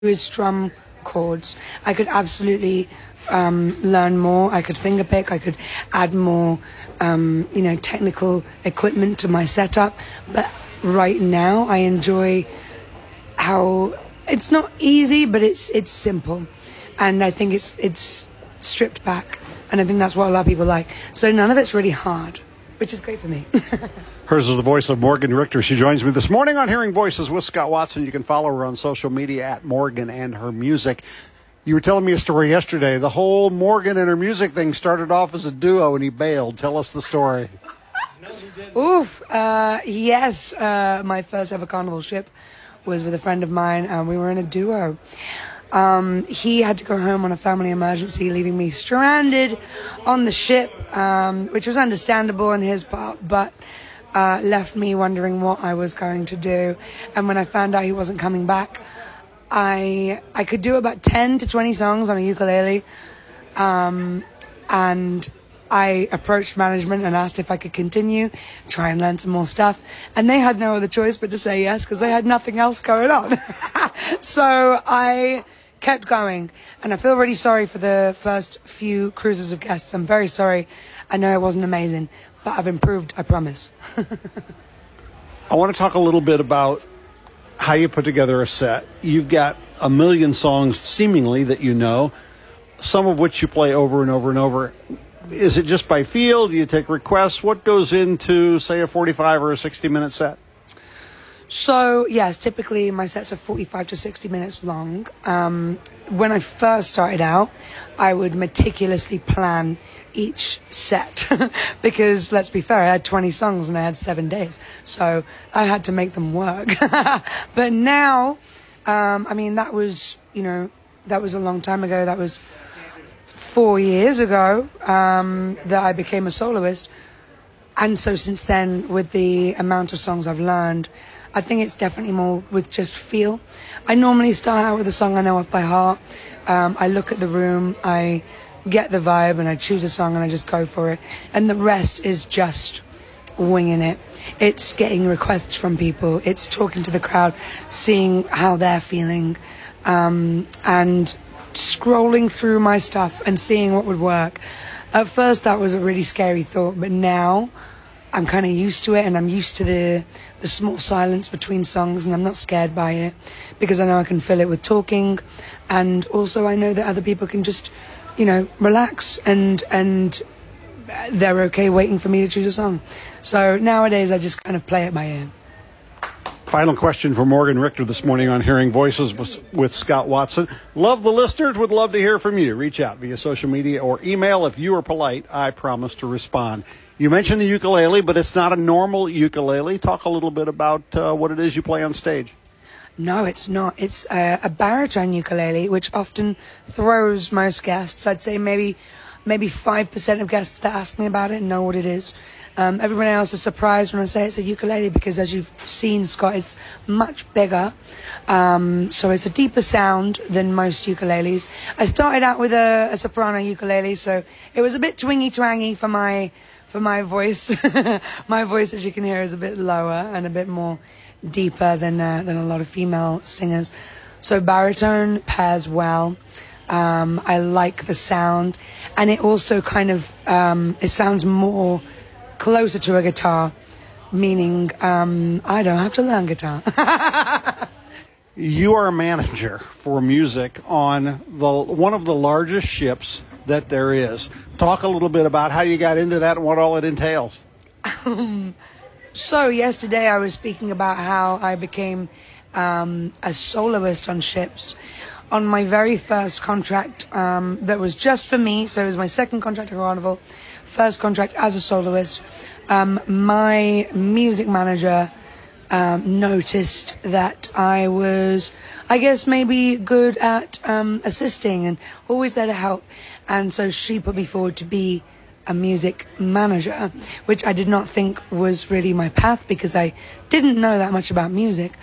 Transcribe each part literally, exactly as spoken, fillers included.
is strum chords. I could absolutely um, learn more. I could finger pick. I could add more, um, you know, technical equipment to my setup. But right now, I enjoy how it's not easy, but it's it's simple, and I think it's it's stripped back, and I think that's what a lot of people like. So none of it's really hard, which is great for me. Hers is the voice of Morgan Richter. She joins me this morning on Hearing Voices with Scott Watson. You can follow her on social media at Morgan and Her Music. You were telling me a story yesterday. The whole Morgan and Her Music thing started off as a duo and he bailed. Tell us the story. Oof. Uh, yes. Uh, my first ever carnival ship was with a friend of mine, and we were in a duo. Um, he had to go home on a family emergency, leaving me stranded on the ship, um, which was understandable on his part, but uh, left me wondering what I was going to do. And when I found out he wasn't coming back, I I could do about ten to twenty songs on a ukulele, um, and I approached management and asked if I could continue, try and learn some more stuff. And they had no other choice but to say yes, because they had nothing else going on. So I kept going. And I feel really sorry for the first few cruises of guests. I'm very sorry. I know it wasn't amazing, but I've improved, I promise. I want to talk a little bit about how you put together a set. You've got a million songs, seemingly, that you know, some of which you play over and over and over. Is it just by feel? Do you take requests? What goes into, say, a forty-five or a sixty-minute set? So, yes, typically my sets are forty-five to sixty minutes long. Um, when I first started out, I would meticulously plan each set because, let's be fair, I had twenty songs and I had seven days. So I had to make them work. But now, um, I mean, that was, you know, that was a long time ago. That was four years ago um, that I became a soloist. And so since then, with the amount of songs I've learned, I think it's definitely more with just feel. I normally start out with a song I know off by heart. Um, I look at the room, I get the vibe, and I choose a song and I just go for it. And the rest is just winging it. It's getting requests from people. It's talking to the crowd, seeing how they're feeling, um, and scrolling through my stuff and seeing what would work. At first that was a really scary thought, but now I'm kind of used to it, and I'm used to the the small silence between songs, and I'm not scared by it because I know I can fill it with talking, and also I know that other people can just, you know, relax and and they're okay waiting for me to choose a song. So nowadays I just kind of play it by ear. Final question for Morgan Richter this morning on Hearing Voices with, with Scott Watson. Love the listeners, would love to hear from you. Reach out via social media or email. If you are polite, I promise to respond. You mentioned the ukulele, but it's not a normal ukulele. Talk a little bit about uh, what it is you play on stage. No, it's not. It's a, a baritone ukulele, which often throws most guests. I'd say maybe maybe five percent of guests that ask me about it know what it is. Um, everyone else is surprised when I say it's a ukulele because, as you've seen, Scott, it's much bigger. Um, so it's a deeper sound than most ukuleles. I started out with a, a soprano ukulele, so it was a bit twingy-twangy for my for my voice. My voice, as you can hear, is a bit lower and a bit more deeper than uh, than a lot of female singers. So baritone pairs well. Um, I like the sound, and it also kind of um, it sounds more closer to a guitar, meaning um, I don't have to learn guitar. You are a manager for music on the one of the largest ships that there is. Talk a little bit about how you got into that and what all it entails. Um, so yesterday I was speaking about how I became um, a soloist on ships. On my very first contract um, that was just for me, so it was my second contract at Carnival, first contract as a soloist, um, my music manager um, noticed that I was, I guess, maybe good at um, assisting and always there to help. And so she put me forward to be a music manager, which I did not think was really my path because I didn't know that much about music.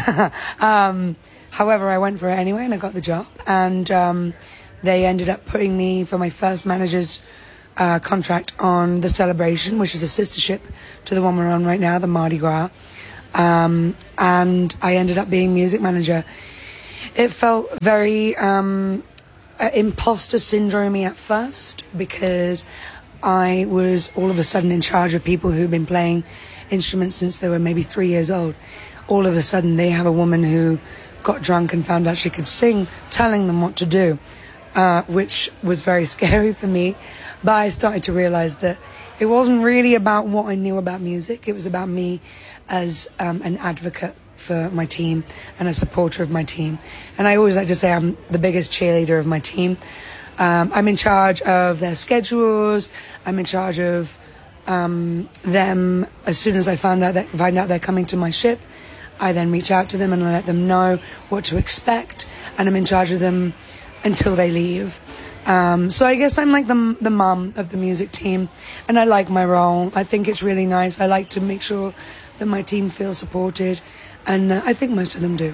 um, however, I went for it anyway and I got the job. And um, they ended up putting me for my first manager's Uh, contract on the Celebration, which is a sister ship to the one we're on right now, the Mardi Gras. Um, and I ended up being music manager. It felt very um, uh, imposter syndrome-y at first, because I was all of a sudden in charge of people who've been playing instruments since they were maybe three years old. All of a sudden they have a woman who got drunk and found out she could sing, telling them what to do, uh, which was very scary for me. But I started to realize that it wasn't really about what I knew about music. It was about me as um, an advocate for my team and a supporter of my team. And I always like to say I'm the biggest cheerleader of my team. Um, I'm in charge of their schedules. I'm in charge of um, them. As soon as I find out that find out they're coming to my ship, I then reach out to them and I let them know what to expect, and I'm in charge of them until they leave. Um, so I guess I'm like the the mum of the music team, and I like my role. I think it's really nice. I like to make sure that my team feels supported, and uh, I think most of them do.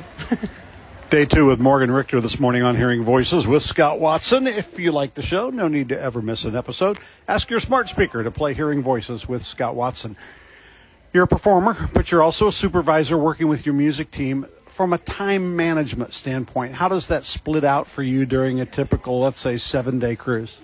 Day two with Morgan Richter this morning on Hearing Voices with Scott Watson. If you like the show, no need to ever miss an episode. Ask your smart speaker to play Hearing Voices with Scott Watson. You're a performer, but you're also a supervisor working with your music team. From a time management standpoint, how does that split out for you during a typical, let's say, seven-day cruise?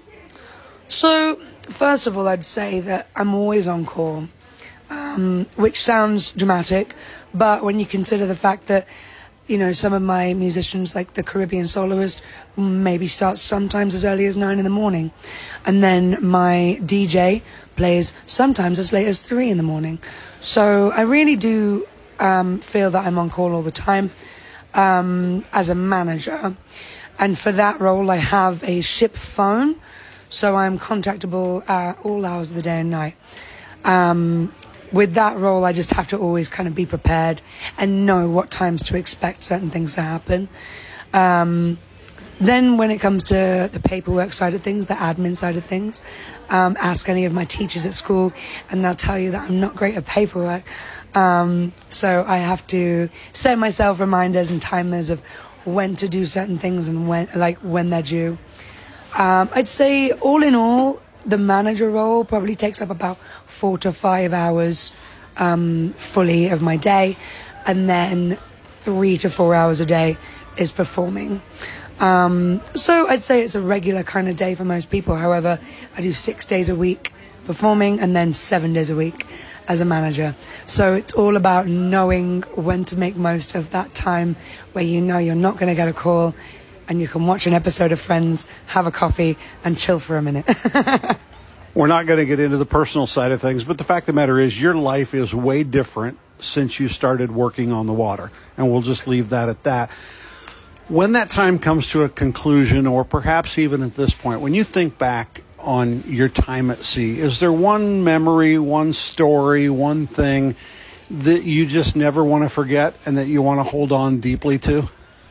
So, first of all, I'd say that I'm always on call, um, which sounds dramatic, but when you consider the fact that, you know, some of my musicians, like the Caribbean soloist, maybe starts sometimes as early as nine in the morning. And then my D J plays sometimes as late as three in the morning. So I really do um, feel that I'm on call all the time um, as a manager. And for that role, I have a ship phone. So I'm contactable at all hours of the day and night. Um, With that role, I just have to always kind of be prepared and know what times to expect certain things to happen. Um, then when it comes to the paperwork side of things, the admin side of things, um, ask any of my teachers at school and they'll tell you that I'm not great at paperwork. Um, so I have to set myself reminders and timers of when to do certain things and when, like when they're due. Um, I'd say all in all, the manager role probably takes up about four to five hours um, fully of my day, and then three to four hours a day is performing. Um, so I'd say it's a regular kind of day for most people. However, I do six days a week performing and then seven days a week as a manager. So it's all about knowing when to make most of that time where you know you're not going to get a call, and you can watch an episode of Friends, have a coffee, and chill for a minute. We're not going to get into the personal side of things, but the fact of the matter is your life is way different since you started working on the water, and we'll just leave that at that. When that time comes to a conclusion, or perhaps even at this point, when you think back on your time at sea, is there one memory, one story, one thing that you just never want to forget and that you want to hold on deeply to?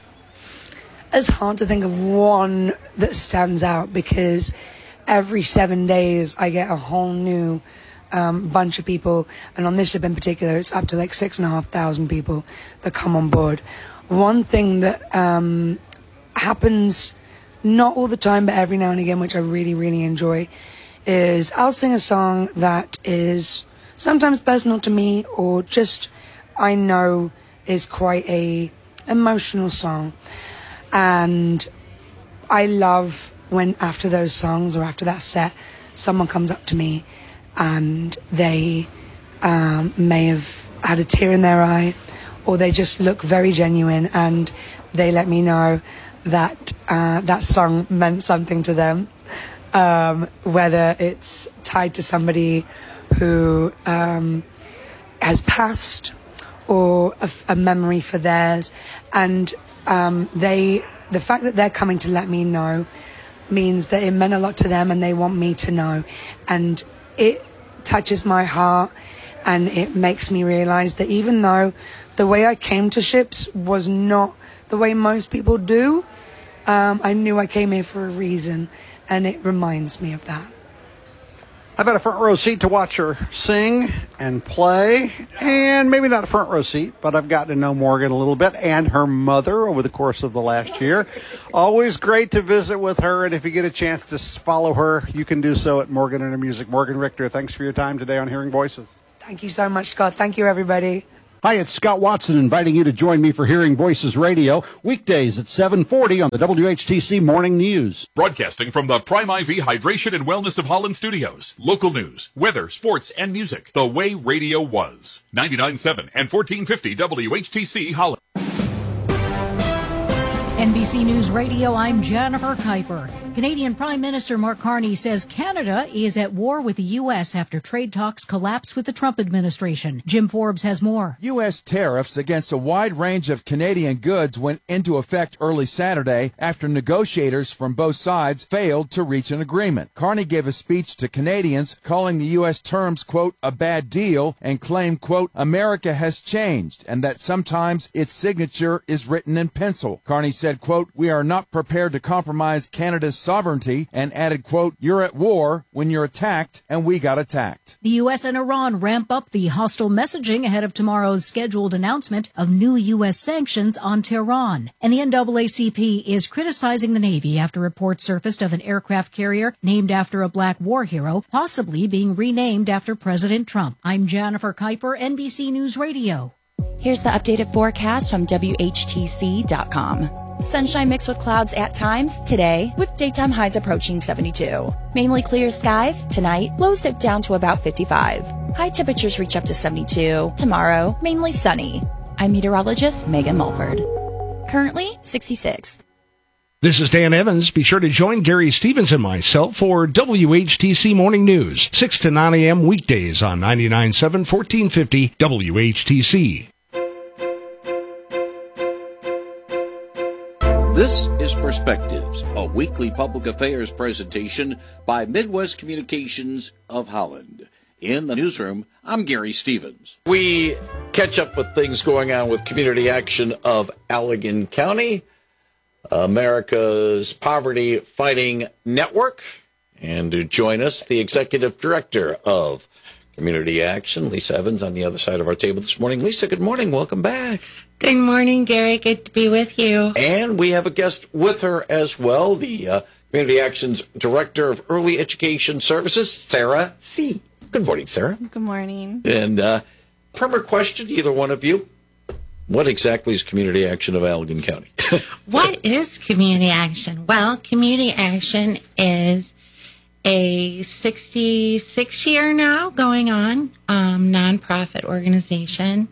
It's hard to think of one that stands out, because every seven days I get a whole new um, bunch of people. And on this ship in particular, it's up to like six and a half thousand people that come on board. One thing that um, happens not all the time, but every now and again, which I really, really enjoy, is I'll sing a song that is sometimes personal to me, or just I know is quite a emotional song. And I love when after those songs or after that set, someone comes up to me and they um, may have had a tear in their eye, or they just look very genuine and they let me know that uh, that song meant something to them, um, whether it's tied to somebody who um, has passed, or a, a memory for theirs. And um, they, the fact that they're coming to let me know means that it meant a lot to them and they want me to know. And it touches my heart, and it makes me realize that even though the way I came to ships was not the way most people do, um, I knew I came here for a reason, and it reminds me of that. I've had a front row seat to watch her sing and play, and maybe not a front row seat, but I've gotten to know Morgan a little bit and her mother over the course of the last year. Always great to visit with her, and if you get a chance to follow her, you can do so at Morgan and Her Music. Morgan Richter, thanks for your time today on Hearing Voices. Thank you so much, Scott. Thank you, everybody. Hi, it's Scott Watson inviting you to join me for Hearing Voices Radio, weekdays at seven forty on the W H T C Morning News. Broadcasting from the Prime I V Hydration and Wellness of Holland studios. Local news, weather, sports, and music. The way radio was. ninety-nine point seven and fourteen fifty W H T C Holland. N B C News Radio, I'm Jennifer Kuiper. Canadian Prime Minister Mark Carney says Canada is at war with the U S after trade talks collapsed with the Trump administration. Jim Forbes has more. U S tariffs against a wide range of Canadian goods went into effect early Saturday after negotiators from both sides failed to reach an agreement. Carney gave a speech to Canadians calling the U S terms, quote, a bad deal, and claimed, quote, America has changed and that sometimes its signature is written in pencil. Carney said, quote, we are not prepared to compromise Canada's sovereignty, and added, quote, you're at war when you're attacked, and we got attacked. The U S and Iran ramp up the hostile messaging ahead of tomorrow's scheduled announcement of new U S sanctions on Tehran. And the N double A C P is criticizing the Navy after reports surfaced of an aircraft carrier named after a black war hero, possibly being renamed after President Trump. I'm Jennifer Kuiper, N B C News Radio. Here's the updated forecast from W H T C dot com. Sunshine mixed with clouds at times today, with daytime highs approaching seventy-two. Mainly clear skies tonight, lows dip down to about fifty-five. High temperatures reach up to seventy-two. Tomorrow, mainly sunny. I'm meteorologist Megan Mulford. Currently, sixty-six. This is Dan Evans. Be sure to join Gary Stevens and myself for W H T C Morning News, six to nine a.m. weekdays on ninety-nine point seven, fourteen fifty W H T C. This is Perspectives, a weekly public affairs presentation by Midwest Communications of Holland. In the newsroom, I'm Gary Stevens. We catch up with things going on with Community Action of Allegan County, America's Poverty Fighting Network. And to join us, the Executive Director of Community Action, Lisa Evans, on the other side of our table this morning. Lisa, good morning. Welcome back. Good morning, Gary. Good to be with you. And we have a guest with her as well, the uh, Community Action's Director of Early Education Services, Sarah C. Good morning, Sarah. Good morning. And uh, primer question to either one of you. What exactly is Community Action of Allegan County? What is Community Action? Well, Community Action is a sixty-six year now going on um, nonprofit organization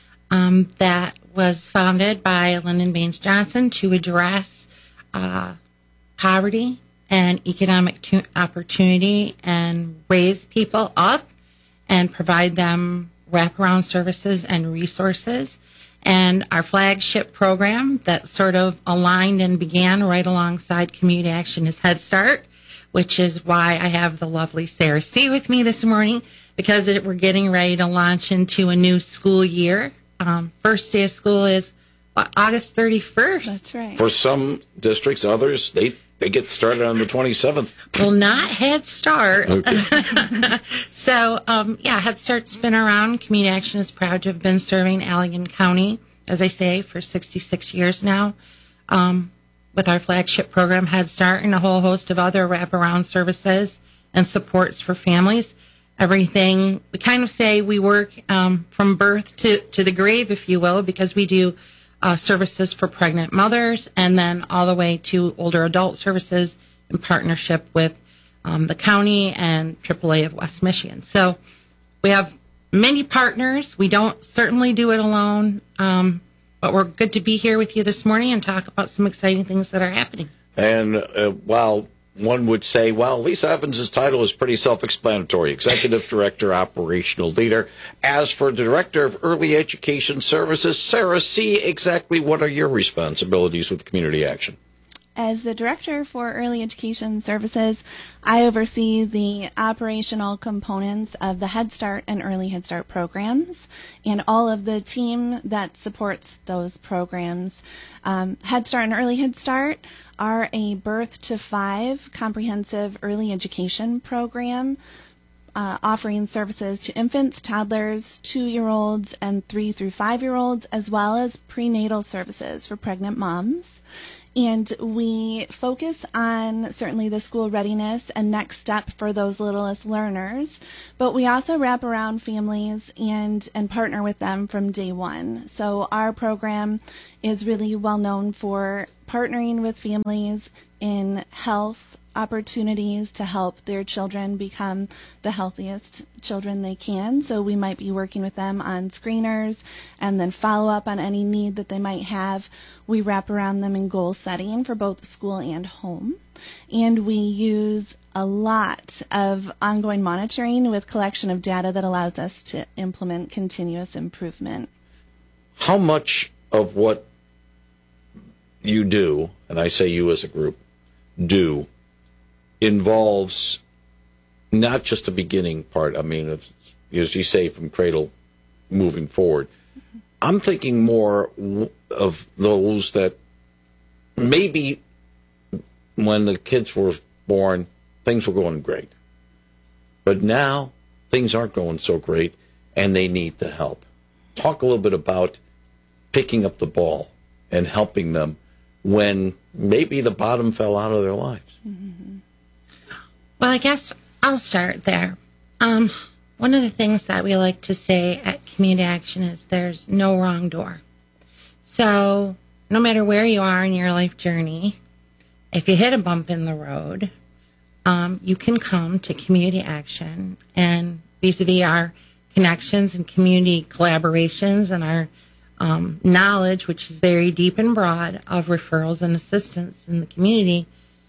um, that was founded by Lyndon Baines Johnson to address uh, poverty and economic to- opportunity and raise people up and provide them wraparound services and resources. And our flagship program that sort of aligned and began right alongside Community Action is Head Start, which is why I have the lovely Sarah C. with me this morning, because it, we're getting ready to launch into a new school year. Um, first day of school is what, August thirty-first. That's right. For some districts, others, they, they get started on the twenty-seventh. Well, not Head Start. Okay. So, um, yeah, Head Start's been around. Community Action is proud to have been serving Allegan County, as I say, for sixty-six years now, um, with our flagship program, Head Start, and a whole host of other wraparound services and supports for families. Everything, we kind of say we work um, from birth to, to the grave, if you will, because we do uh, services for pregnant mothers and then all the way to older adult services in partnership with um, the county and triple A of West Michigan. So we have many partners. We don't certainly do it alone, um, but we're good to be here with you this morning and talk about some exciting things that are happening. And uh, while one would say, well, Lisa Evans' title is pretty self-explanatory, Executive Director, Operational Leader. As for Director of Early Education Services, Sarah C., exactly what are your responsibilities with Community Action? As the Director for Early Education Services, I oversee the operational components of the Head Start and Early Head Start programs and all of the team that supports those programs. Um, Head Start and Early Head Start are a birth to five comprehensive early education program uh, offering services to infants, toddlers, two-year-olds, and three through five-year-olds, as well as prenatal services for pregnant moms. And we focus on certainly the school readiness and next step for those littlest learners, but we also wrap around families and, and partner with them from day one. So our program is really well known for partnering with families in health opportunities to help their children become the healthiest children they can. So we might be working with them on screeners and then follow up on any need that they might have. We wrap around them in goal setting for both school and home. And we use a lot of ongoing monitoring with collection of data that allows us to implement continuous improvement. How much of what you do, and I say you as a group, do, involves not just the beginning part, I mean, if, as you say, from cradle moving forward. Mm-hmm. I'm thinking more of those that maybe when the kids were born, things were going great. But now things aren't going so great, and they need the help. Talk a little bit about picking up the ball and helping them when maybe the bottom fell out of their lives. Mm-hmm. Well, I guess I'll start there. Um, one of the things that we like to say at Community Action is there's no wrong door. So no matter where you are in your life journey, if you hit a bump in the road, um, you can come to Community Action, and vis-a-vis our connections and community collaborations and our um, knowledge, which is very deep and broad, of referrals and assistance in the community,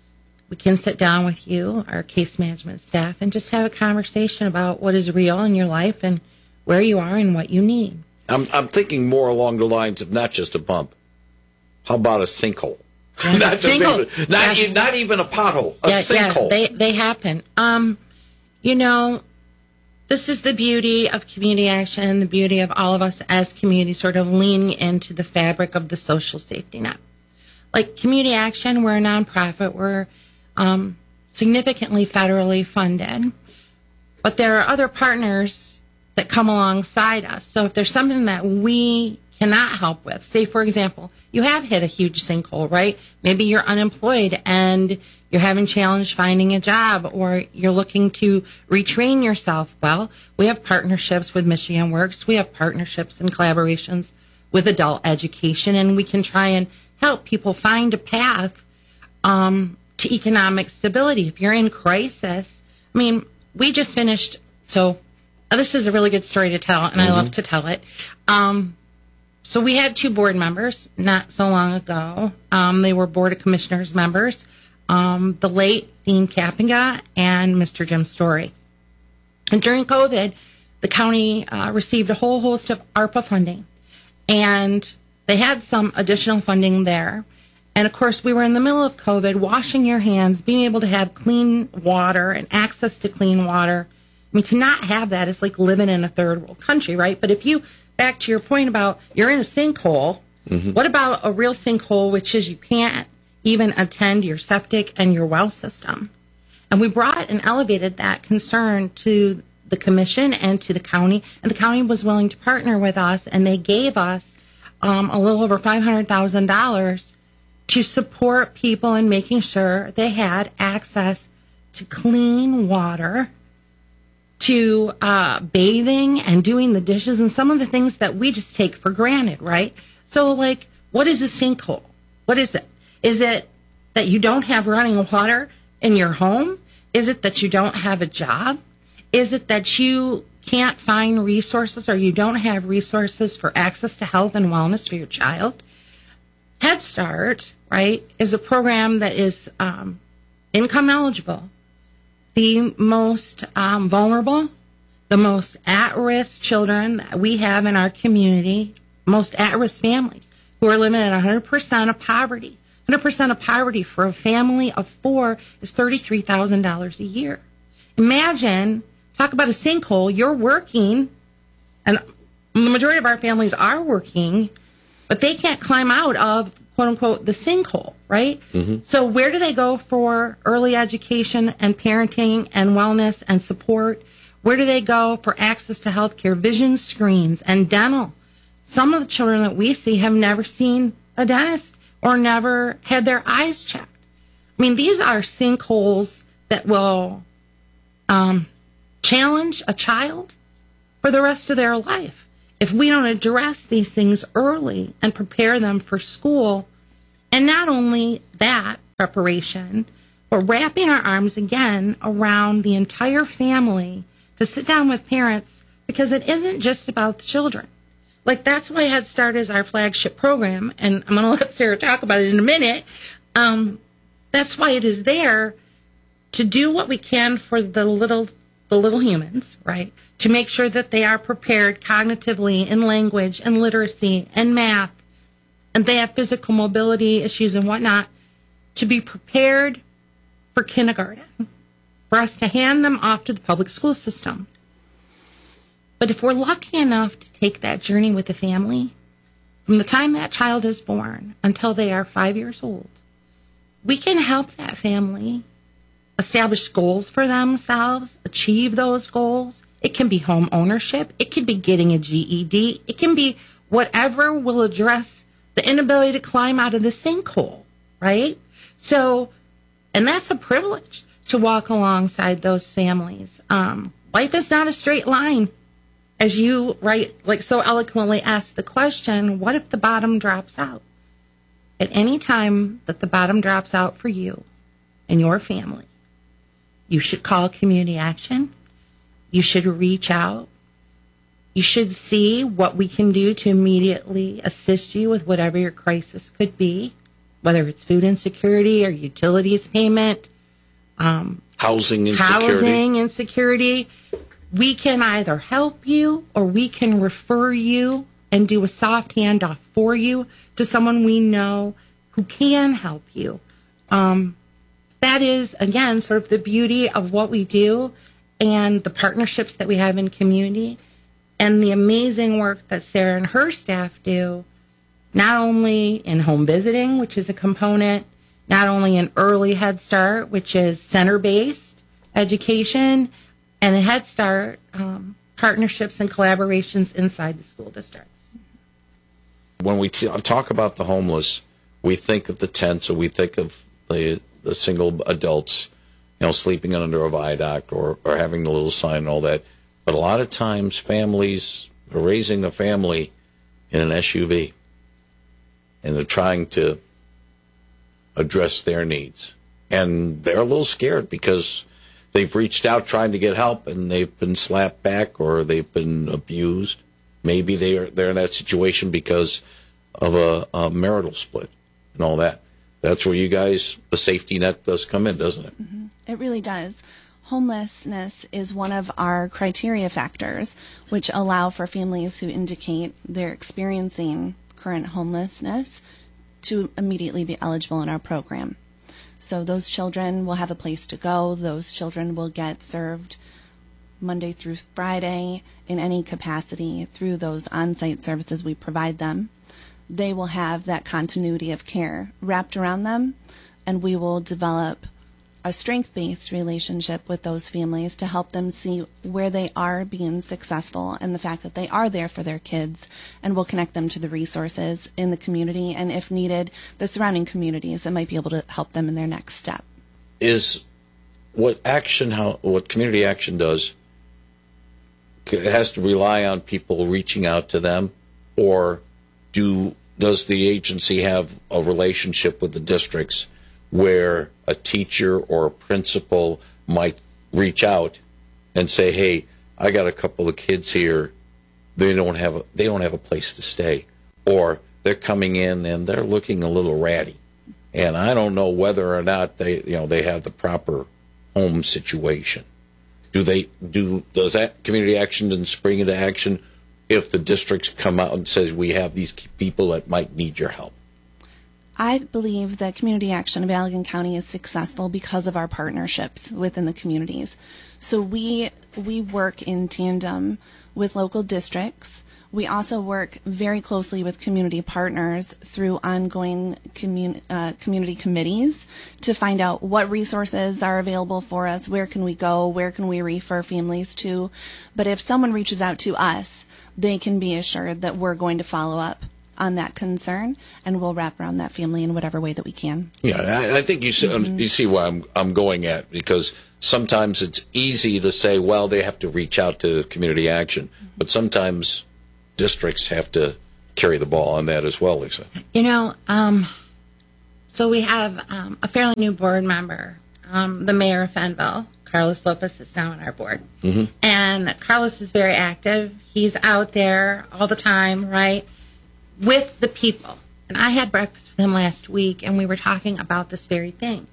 we can sit down with you, our case management staff, and just have a conversation about what is real in your life and where you are and what you need. I'm I'm thinking more along the lines of not just a bump. How about a sinkhole? Yeah, not, just even, not, yeah. e- not even a pothole, a yeah, sinkhole. Yeah, they, they happen. Um, you know, this is the beauty of Community Action and the beauty of all of us as community sort of leaning into the fabric of the social safety net. Like Community Action, we're a nonprofit. We're Um, significantly federally funded, but there are other partners that come alongside us. So if there's something that we cannot help with, say, for example, you have hit a huge sinkhole, right? Maybe you're unemployed and you're having challenge finding a job, or you're looking to retrain yourself. Well, we have partnerships with Michigan Works. We have partnerships and collaborations with adult education, and we can try and help people find a path um, to economic stability. If you're in crisis, I mean, we just finished, so uh, this is a really good story to tell, and mm-hmm. I love to tell it. Um, so we had two board members not so long ago. Um, they were Board of Commissioners members, um, the late Dean Kapinga and Mister Jim Story. And during COVID, the county uh, received a whole host of ARPA funding, and they had some additional funding there. And, of course, we were in the middle of COVID, washing your hands, being able to have clean water and access to clean water. I mean, to not have that is like living in a third world country, right? But if you, back to your point about you're in a sinkhole, mm-hmm. what about a real sinkhole, which is you can't even attend your septic and your well system? And we brought and elevated that concern to the commission and to the county, and the county was willing to partner with us, and they gave us um, a little over five hundred thousand dollars to support people in making sure they had access to clean water, to uh, bathing and doing the dishes and some of the things that we just take for granted, right? So, like, what is a sinkhole? What is it? Is it that you don't have running water in your home? Is it that you don't have a job? Is it that you can't find resources, or you don't have resources for access to health and wellness for your child? Head Start, right, is a program that is um, income eligible. The most um, vulnerable, the most at-risk children that we have in our community, most at-risk families who are living at one hundred percent of poverty. one hundred percent of poverty for a family of four is thirty-three thousand dollars a year. Imagine, talk about a sinkhole, you're working, and the majority of our families are working, but they can't climb out of, quote unquote, the sinkhole, right? Mm-hmm. So where do they go for early education and parenting and wellness and support? Where do they go for access to health care, vision screens, and dental? Some of the children that we see have never seen a dentist or never had their eyes checked. I mean, these are sinkholes that will um, challenge a child for the rest of their life. If we don't address these things early and prepare them for school, and not only that preparation, but wrapping our arms again around the entire family to sit down with parents, because it isn't just about the children. Like, that's why Head Start is our flagship program, and I'm going to let Sarah talk about it in a minute. Um, that's why it is there, to do what we can for the little the little humans, right? To make sure that they are prepared cognitively in language and literacy and math, and they have physical mobility issues and whatnot, to be prepared for kindergarten, for us to hand them off to the public school system. But if we're lucky enough to take that journey with the family, from the time that child is born until they are five years old, we can help that family establish goals for themselves, achieve those goals. It can be home ownership. It could be getting a G E D. It can be whatever will address the inability to climb out of the sinkhole, right? So, and that's a privilege to walk alongside those families. Um, life is not a straight line. As you, right, like so eloquently asked the question, what if the bottom drops out? At any time that the bottom drops out for you and your family, you should call Community Action. You should reach out. You should see what we can do to immediately assist you with whatever your crisis could be, whether it's food insecurity or utilities payment, um, housing insecurity. Housing insecurity. We can either help you or we can refer you and do a soft handoff for you to someone we know who can help you. Um, that is, again, sort of the beauty of what we do and the partnerships that we have in community and the amazing work that Sarah and her staff do, not only in home visiting, which is a component, not only in early Head Start, which is center-based education, and in Head Start, um, partnerships and collaborations inside the school districts. When we t- talk about the homeless, we think of the tents, or we think of the the single adults, you know, sleeping under a viaduct or, or having the little sign and all that. But a lot of times families are raising a family in an S U V, and they're trying to address their needs. And they're a little scared because they've reached out trying to get help, and they've been slapped back or they've been abused. Maybe they're, they're in that situation because of a, a marital split and all that. That's where you guys, the safety net does come in, doesn't it? Mm-hmm. It really does. Homelessness is one of our criteria factors, which allow for families who indicate they're experiencing current homelessness to immediately be eligible in our program. So those children will have a place to go. Those children will get served Monday through Friday in any capacity through those on-site services we provide them. They will have that continuity of care wrapped around them, and we will develop a strength-based relationship with those families to help them see where they are being successful and the fact that they are there for their kids, and we'll connect them to the resources in the community and, if needed, the surrounding communities that might be able to help them in their next step. Is what action, how what Community Action does, it has to rely on people reaching out to them, or do does the agency have a relationship with the districts where a teacher or a principal might reach out and say, "Hey, I got a couple of kids here. They don't have a, they don't have a place to stay, or they're coming in and they're looking a little ratty, and I don't know whether or not they you know they have the proper home situation." Do they do does that Community Action then spring into action if the districts come out and says, "We have these people that might need your help"? I believe that Community Action of Allegan County is successful because of our partnerships within the communities. So we we work in tandem with local districts. We also work very closely with community partners through ongoing commun- uh, community committees to find out what resources are available for us, where can we go, where can we refer families to. But if someone reaches out to us, they can be assured that we're going to follow up on that concern, and we'll wrap around that family in whatever way that we can. Yeah, I, I think you see, Mm-hmm. you see where I'm I'm going at, because sometimes it's easy to say, well, they have to reach out to community action, but sometimes districts have to carry the ball on that as well, Lisa. You know, um, so we have um, a fairly new board member, um, the mayor of Fenville. Carlos Lopez is now on our board. Mm-hmm. And Carlos is very active. He's out there all the time, right, with the people. And I had breakfast with him last week, and we were talking about this very thing.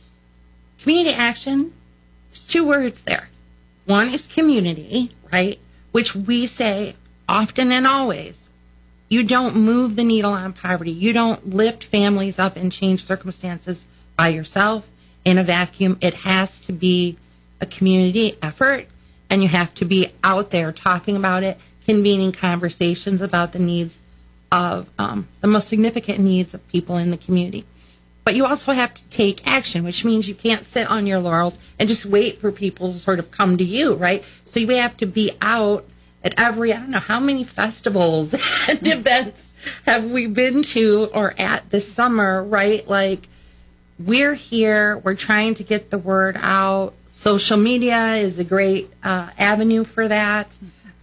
Community action, there's two words there. One is community, right, which we say often and always. You don't move the needle on poverty. You don't lift families up and change circumstances by yourself in a vacuum. It has to be a community effort, and you have to be out there talking about it, convening conversations about the needs of um, the most significant needs of people in the community. But you also have to take action, which means you can't sit on your laurels and just wait for people to sort of come to you, right? So you have to be out at every, I don't know, how many festivals and events have we been to or at this summer, right? Like, we're here, we're trying to get the word out. Social media is a great uh, avenue for that.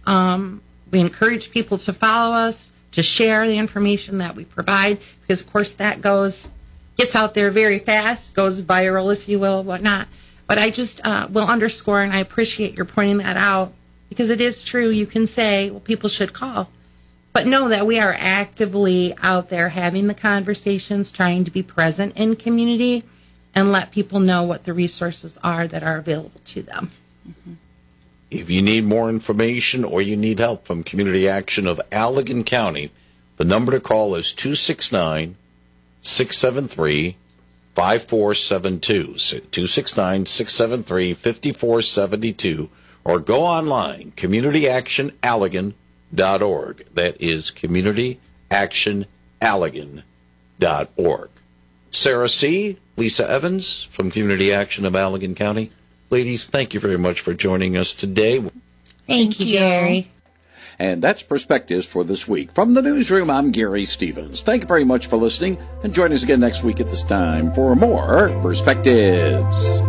Um, we encourage people to follow us, to share the information that we provide, because, of course, that goes, gets out there very fast, goes viral, if you will, whatnot. But I just uh, will underscore, and I appreciate your pointing that out, because it is true. You can say, well, people should call. But know that we are actively out there having the conversations, trying to be present in community, and let people know what the resources are that are available to them. Mm-hmm. If you need more information or you need help from Community Action of Allegan County, the number to call is two six nine, six seven three, five four seven two, two six nine, six seven three, five four seven two, or go online, community action allegan dot org. That is community action allegan dot org. Sarah C., Lisa Evans from Community Action of Allegan County. Ladies, thank you very much for joining us today. Thank, Thank you, you, Gary. And that's Perspectives for this week. From the newsroom, I'm Gary Stevens. Thank you very much for listening, and join us again next week at this time for more Perspectives.